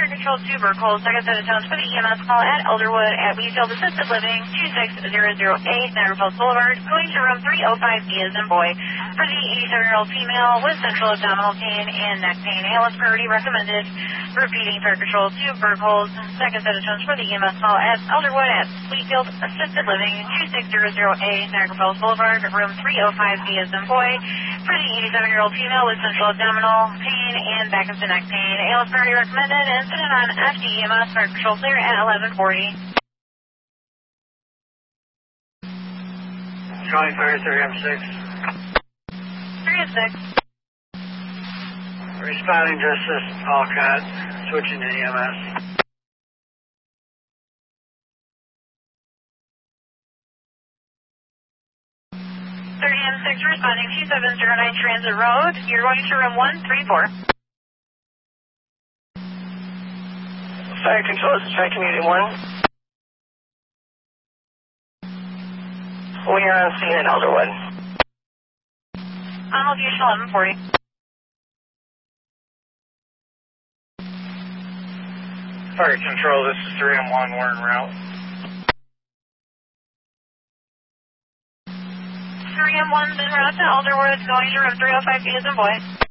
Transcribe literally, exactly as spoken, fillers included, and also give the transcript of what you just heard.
Fire Control two Burkle, second set of tones for the E M S call at Elderwood at Wheatfield Assisted Living, two six zero zero eight, Niagara Falls Boulevard, going to room three oh five B as in boy. For the eighty-seven-year-old female with central abdominal pain and neck pain, A L S priority recommended. Repeating Fire Control two Burkle, second set of tones for the E M S call at Elderwood at Wheatfield Assisted Living, two six zero zero eight, Niagara Falls Boulevard, room three oh five B as in boy. For the eighty-seven-year-old female with central abdominal pain and back of the neck pain, A L S priority recommended. Incident on F D E M S, Fire Control clear at eleven forty. Calling Fire three M six. three M six. Responding to assist Alcott, switching to E M S. three M six responding two seven zero nine Transit Road. You're going to room one three four. Fire Control, this is Fire Community one. We are on scene at Elderwood. I'll be eleven forty. Fire Control, this is three M one, we're en route. three M one, en route to Elderwood, going to room three oh five B as in boy.